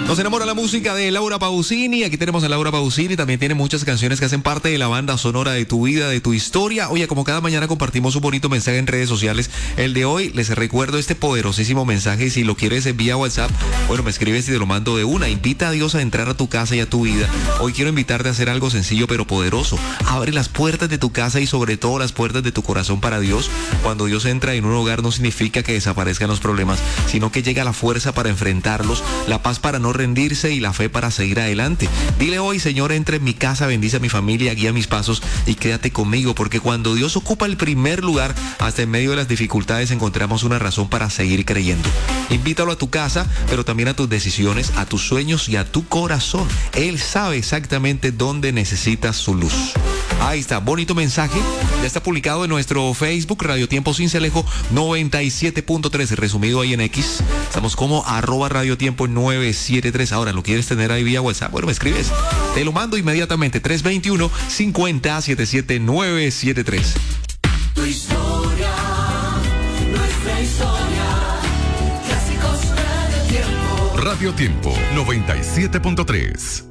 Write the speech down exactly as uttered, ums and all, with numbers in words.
Nos enamora la música de Laura Pausini. Aquí tenemos a Laura Pausini. También tiene muchas canciones que hacen parte de la banda sonora de tu vida, de tu historia. Oye, como cada mañana compartimos un bonito mensaje en redes sociales. El de hoy, les recuerdo este poderosísimo mensaje. Y si lo quieres vía WhatsApp, bueno, me escribes y te lo mando de una. Invita a Dios a entrar a tu casa y a tu vida. Hoy quiero invitarte a hacer algo sencillo pero poderoso. Abre las puertas de tu casa y sobre todo las puertas de tu corazón para Dios. Cuando Dios entra en un hogar no significa que desaparezcan los problemas, sino que llega la fuerza para enfrentarlos, la paz para no rendirse y la fe para seguir adelante. Dile hoy: Señor, entra en mi casa, bendice a mi familia, guía mis pasos y quédate conmigo, porque cuando Dios ocupa el primer lugar, hasta en medio de las dificultades encontramos una razón para seguir creyendo. Invítalo a tu casa, pero también a tus decisiones, a tus sueños y a tu corazón. Él sabe exactamente dónde necesitas su luz. Ahí está, bonito mensaje. Ya está publicado en nuestro Facebook, Radio Tiempo Sincelejo noventa y siete punto tres, resumido ahí en X. Estamos como arroba Radio Tiempo nueve siete tres. Ahora, ¿lo quieres tener ahí vía WhatsApp? Bueno, me escribes. Te lo mando inmediatamente. tres dos uno, cinco cero, siete siete nueve siete tres. Tu historia, nuestra historia. Clásicos Radio Tiempo. Radio Tiempo noventa y siete punto tres.